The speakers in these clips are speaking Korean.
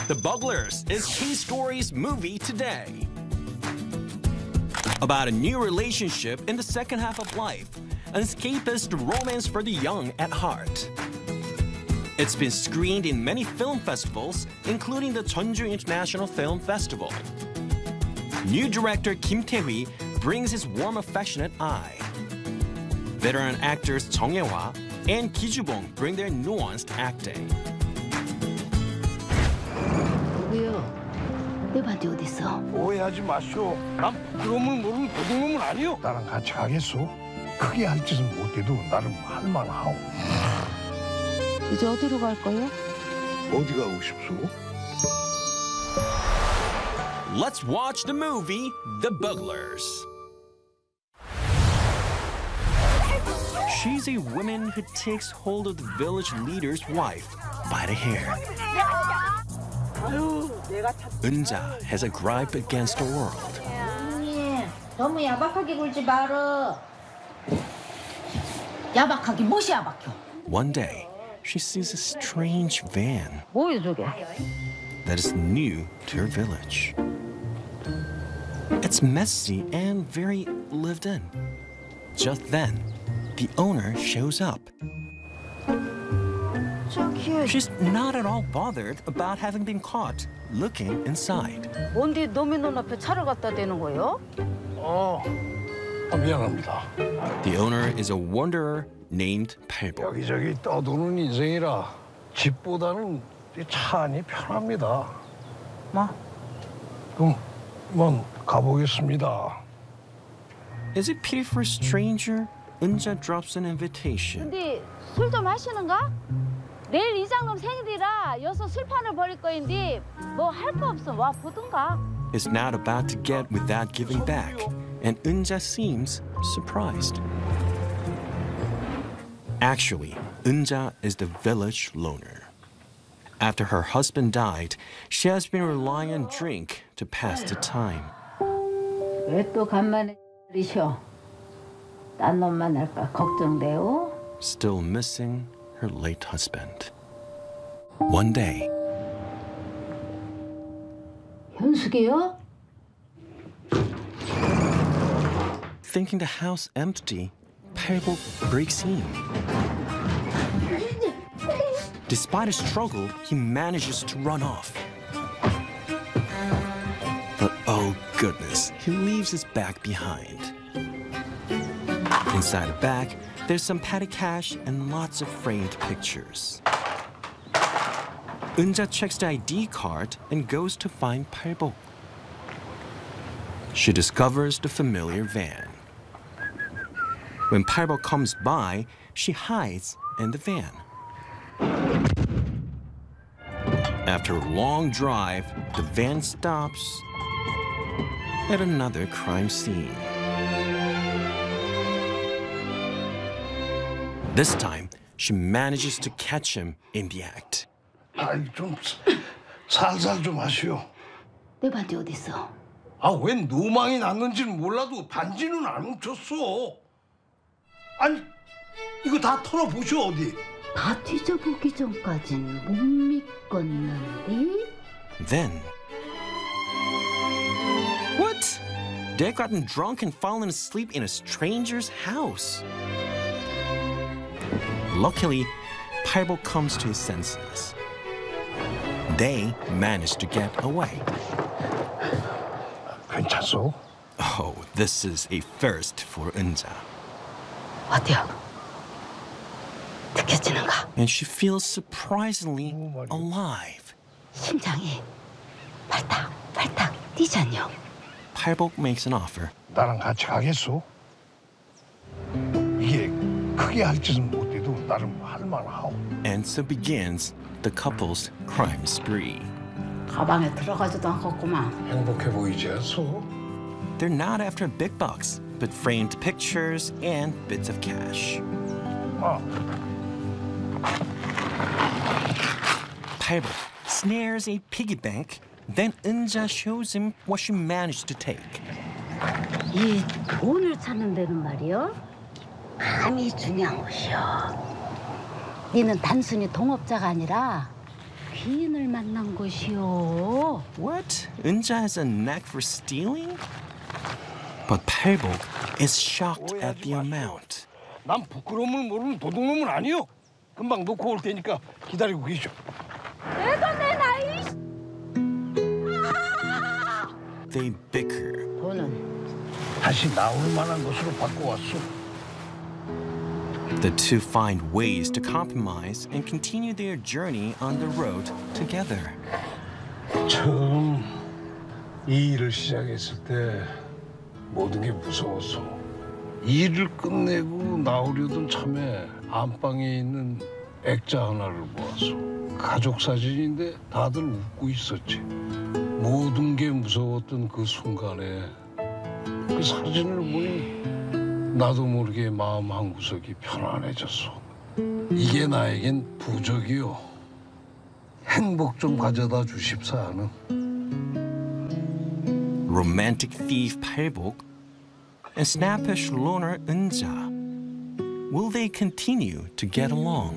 The Bugglers is K-Story's movie today. About a new relationship in the second half of life, an escapist romance for the young at heart. It's been screened in many film festivals, including the Jeonju International Film Festival. New director Kim Tae-hui brings his warm, affectionate eye. Veteran actors Jung Ye-hwa and Ki Ju-bong bring their nuanced acting. 누구요? 내 반지 어딨어? 오해하지 마시오. 난 부끄러움을 모르는 도둑놈은 아니오. 나랑 같이 가겠소? 크게 할 짓은 못해도 나름 할 만하오. 이제 어디로 갈 거예요? 어디 가고 싶소? Let's watch the movie, The Bugglers. She's a woman who takes hold of the village leader's wife by the hair. Eun-ja has a gripe against the world. 언니, 너무 야박하게 굴지 말어. 야박하게 무엇이 야박혀? One day, she sees a strange van 뭐야 저게? that is new to her village. It's messy and very lived in. Just then, the owner shows up. 저기 She's not at all bothered about having been caught looking inside. 뭔데 너미 눈 앞에 차를 갖다 대는 거예요? 미안합니다. The owner is a wanderer named 팔복. 여기저기 떠도는 인생이라 집보다는 차 안이 편합니다. 뭐? 그럼 가보겠습니다. Is it pity for a stranger? Eun-ja drops an invitation. 근데 술 좀 하시는가? 내일 이장놈 생일이라 여기서 술판을 벌일 거인데 뭐 할 거 없으면 와 보든가. Is not about to get without giving back, and Eun-ja seems surprised. Actually, Eun-ja is the village loner. After her husband died, she has been relying on drink to pass the time. 왜 또 간만에 이셔? 딴 놈 만날까 걱정돼요? Still missing her late husband. One day, 현숙이요? thinking the house empty, 팔복 breaks in. Despite a struggle, he manages to run off. But oh goodness, he leaves his bag behind. Inside the bag, there's some petty cash and lots of framed pictures. Eun-ja checks the ID card and goes to find 팔복. She discovers the familiar van. When 팔복 comes by, she hides in the van. After a long drive, the van stops at another crime scene. This time, she manages to catch him in the act. 좀 살살 좀 하시오. 내 반지 어딨어? 웬 노망이 났는지는 몰라도 반지는 안 훔쳤어. 아니, 이거 다 털어보시오, 어디. 다 뒤져보기 전까진 못 믿겠는데? Then, what? They've gotten drunk and fallen asleep in a stranger's house. Luckily, 팔복 comes to his senses. They manage to get away. 괜찮소? Oh, this is a first for Eun-ja. 어때요? 느껴지는가? And she feels surprisingly alive. 심장이 발딱 뛰잖요. 팔복 makes an offer. 나랑 같이 가겠소? 이게 크게 할 짓은 못해도 나름 할 만하오. And so begins the couple's crime spree. 가방에 들어가지도 않겠구만. 행복해 보이지 않소? They're not after big bucks, but framed pictures and bits of cash. 팔복 snares a piggy bank, then Eun-ja shows him what she managed to take. 이 돈을 찾는 데는 말이요. 많이 중요한 것이요. 니는 단순히 동업자가 아니라 귀인을 만난 곳이요. What? Eunja has a knack for stealing? But 팔복 is shocked at the amount. 난 부끄러움을 모르는 도둑놈은 아니요. 금방 놓고 올 테니까 기다리고 계셔. 내가 내 나이. They bicker. 돈은 다시 나올 만한 것으로 바꿔왔어. The two find ways to compromise and continue their journey on the road together. 처음 이 일을 시작했을 때 모든 게 무서웠어. 이 일을 끝내고 나오려던 참에 안방에 있는 액자 하나를 보았어. 가족 사진인데 다들 웃고 있었지. 모든 게 무서웠던 그 순간에 그 사진을 보니 나도 모르게 마음 한구석이 편안해졌어. 이게 나에겐 부적이요. 행복 좀 가져다 주십사 하는. Romantic thief 팔복 and snappish loner Eunja. Will they continue to get along?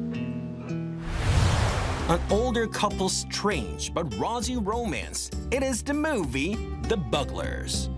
An older couple's strange but rosy romance. It is the movie The Bugglers.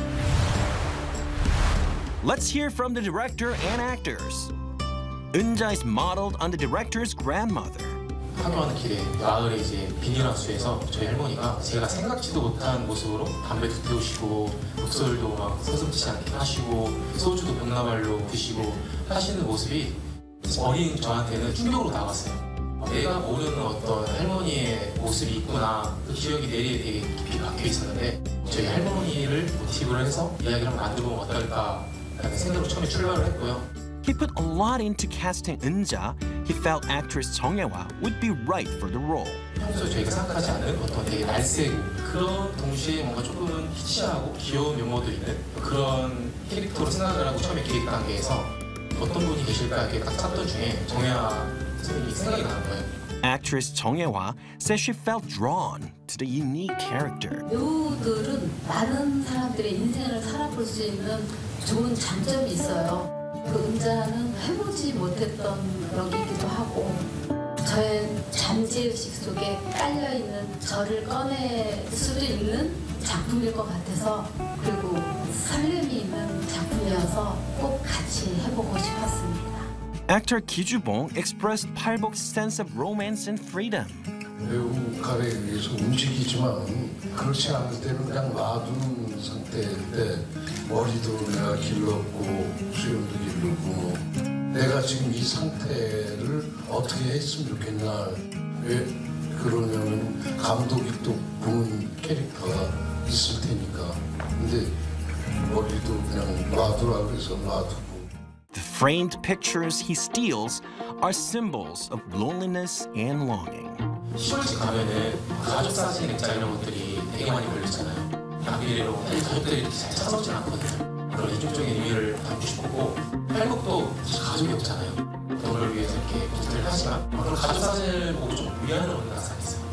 Let's hear from the director and actors. Eunja is modeled on the director's grandmother. 하교하는 길에 마을에 이제 비닐하우스에서 저희 할머니가 제가 생각지도 못한 모습으로 담배도 태우시고 독설도 막 서슴지 않게 하시고 소주도 병나발로 드시고 하시는 모습이 어린 저한테는 충격으로 다가왔어요. 내가 모르는 어떤 할머니의 모습이 있구나. 그 기억이 내리에 되게 깊이 박혀 있었는데 저희 할머니를 모티브로 해서 이야기를 한번 만들어보면 어떨까라는 생각으로 처음에 출발을 했고요. He put a lot into casting Eunja. He felt actress Jung Hae-wa would be right for the role. 평소에 저희가 생각하지 않은 어떤 되게 날쌔고 그런 동시에 뭔가 조금은 희치하고 귀여운 면모도 있는 그런 캐릭터로 생각을 하고 처음에 기획 단계에서 어떤 분이 계실까 이렇게 딱 찾던 중에 정혜아 선생님이 생각이 나는 거예요. Actress Jung Hae-wa says she felt drawn to the unique character. 배우들은 많은 사람들의 인생을 살아볼 수 있는 좋은 장점이 있어요. 그 은자는 해보지 못했던 역이기도 하고 저의 잠재의식 속에 깔려있는 저를 꺼낼 수도 있는 작품일 것 같아서 그리고 설렘이 있는 작품이어서 꼭 같이 해보고 싶었습니다. Actor Ki Ju-bong expressed 팔복's sense of romance and freedom. 배우가에 의해서 움직이지만 그렇지 않을 때는 그냥 놔두는 상태인데 머리도 내가 길렀고 수염도 기르고 내가 지금 이 상태를 어떻게 했으면 좋겠나. 왜 그러냐면 감독이 또 보는 캐릭터가 있을 테니까. 근데 머리도 그냥 놔두라 그래서 놔두고. The framed pictures he steals are symbols of loneliness and longing. 시골집 가면은 가족 사진 액자 이런 것들이 되게 많이 걸렸잖아요. 양미래로 가족들이 이렇게 잘 찾아오진 않거든요. 그런 이중적인 의미를 담고 싶었고 팔복도 가족이 없잖아요. 어떤 걸 위해서 이렇게 포스트를 하지만 그런 가족 사진을 보고 좀 위안을 얻는 가사가 있어요.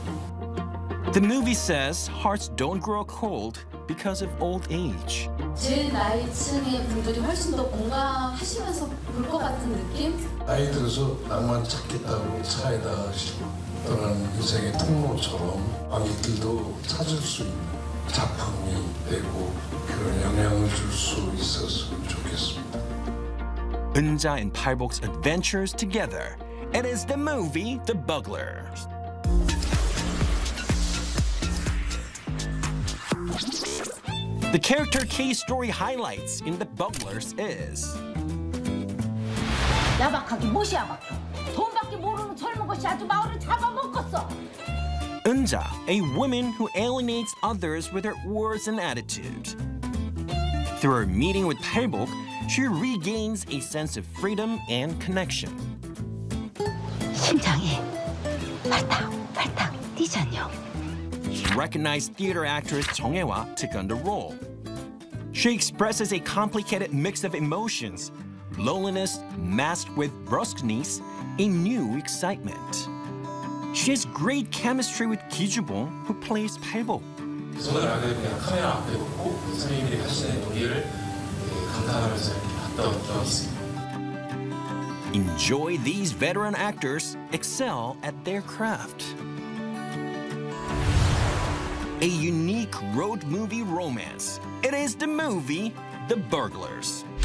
The movie says hearts don't grow cold because of old age. 제 나이층의 분들이 훨씬 더 공감하시면서 볼 것 같은 느낌? 나이 들어서 낭만 찾겠다고 차에다 떠나는 인생의 통로처럼 아미들도 찾을 수 있는 작품이 되고 그런 영향을 줄 수 있었으면 좋겠습니다. Eunja and 팔복's adventures together. It is the movie The Bugglers. The character case story highlights in The Bugglers is 야박하기 무시야 박혀. 돈밖에 모르는 젊은 것이 아주 마을을 잡아먹었어. Eunja, a woman who alienates others with her words and attitude. Through her meeting with 팔복, she regains a sense of freedom and connection. 심장이 팔딱 뛰잖요. Recognized theater actress Jung Hae-wa took on the role. She expresses a complicated mix of emotions, loneliness masked with brusqueness, a new excitement. She has great chemistry with Ki Ju-bong, who plays 팔복. 저는 알게 되면 그냥 카메라 앞에 놓고 선생님들이 하시는 연기를 감탄하면서 이렇게 봤던 기억이 있습니다. Enjoy these veteran actors excel at their craft. a unique road movie romance. It is the movie The Burglars.